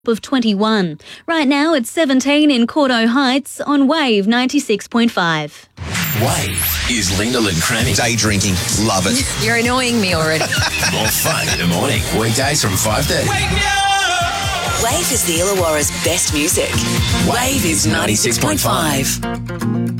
of 21. Right now it's 17 in Cordo Heights on Wave 96.5. Wave is Linda and Cranny. Day drinking, love it. You're annoying me already. More fun in the morning. Weekdays from 5:30. Wave is the Illawarra's best music. Wave is 96.5.